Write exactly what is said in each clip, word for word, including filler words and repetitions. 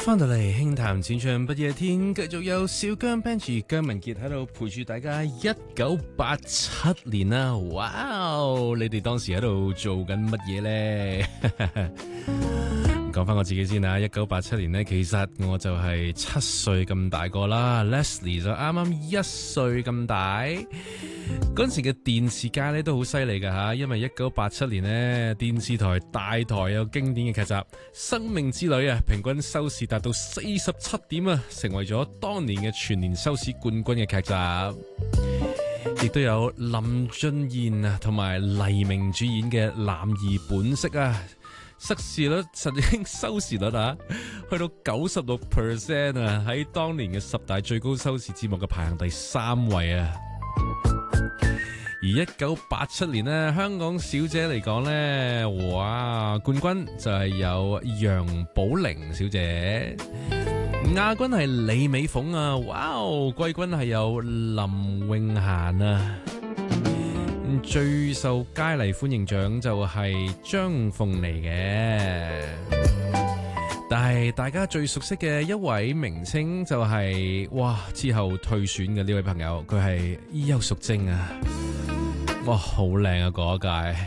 翻到嚟輕談淺唱不夜天，繼續有小姜 Benji 姜文傑喺度陪住大家。一九八七年啦，哇！你哋當時喺度做緊乜嘢呢？講翻我自己先啊，一九八七年呢，其實我就係七歲咁大個啦 ，Leslie 就啱啱一歲咁大。嗰陣時嘅電視界咧都好犀利噶吓，因為一九八七年呢，電視台大台有經典嘅劇集《生命之旅》啊，平均收視達到四十七點啊，成為咗當年嘅全年收視冠軍嘅劇集。亦都有林俊賢啊同埋黎明主演嘅《男兒本色》啊。收視率曾經收視率啊，去到九十六 percent 啊，喺當年嘅十大最高收視節目嘅排行第三位啊。而一九八七年呢，香港小姐嚟講呢，哇，冠軍就係有楊寶玲小姐，亞軍係李美鳳啊，哇，季軍係有林詠嫻啊。最受佳麗歡迎獎就係張鳳妮嘅，但係大家最熟悉嘅一位明星就係、是、哇之後退選嘅呢位朋友，佢係邱淑貞啊，哇好靚啊嗰一屆。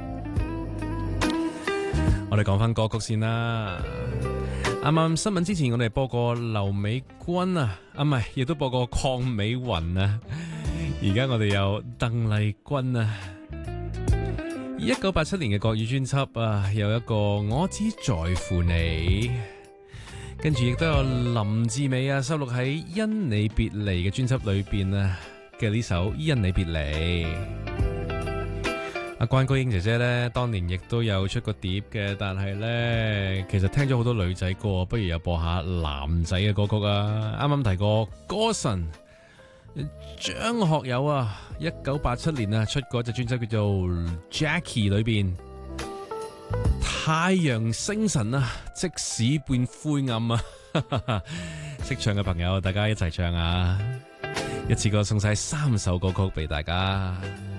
我哋講翻歌曲先啦，啱啱新聞之前我哋播過劉美君啊，啊唔係，亦都播過鄺美雲啊。而家我哋有鄧麗君啊，一九八七年嘅國語專輯啊，有一個我只在乎你，跟住亦都有林志美啊收錄喺因你別離嘅專輯裏邊啊嘅呢首因你別離。阿關菊英姐姐呢，當年亦都有出過碟嘅，但係呢，其實聽咗好多女仔歌，不如又播下男仔嘅歌曲啊。啱啱提過歌神張學友啊，一九八七年啊出過一隻專輯叫做 Jackie， 裏邊太陽星辰啊，即使變灰暗啊，識唱嘅朋友大家一齊唱啊，一次過送晒三首歌曲俾大家。